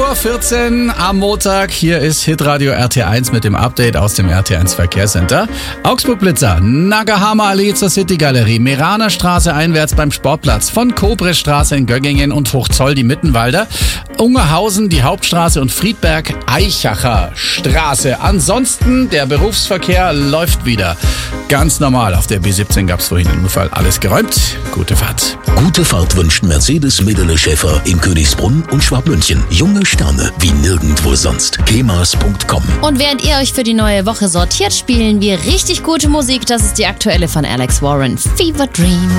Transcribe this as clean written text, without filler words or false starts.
7:14 Uhr am Montag. Hier ist Hitradio RT1 mit dem Update aus dem RT1 Verkehrscenter. Augsburg-Blitzer, Nagahama Allee zur City-Galerie, Meraner Straße einwärts beim Sportplatz, von Kobrestraße in Göggingen und Hochzoll die Mittenwalder, Ungerhausen die Hauptstraße und Friedberg Eichacher Straße. Ansonsten, der Berufsverkehr läuft wieder. Ganz normal. Auf der B17 gab es vorhin einen Unfall. Alles geräumt. Gute Fahrt. Gute Fahrt wünscht Mercedes-Medele-Schäfer in Königsbrunn und Schwabmünchen. Junge Sterne wie nirgendwo sonst. kemas.com. Und während ihr euch für die neue Woche sortiert, spielen wir richtig gute Musik. Das ist die aktuelle von Alex Warren. Fever Dream.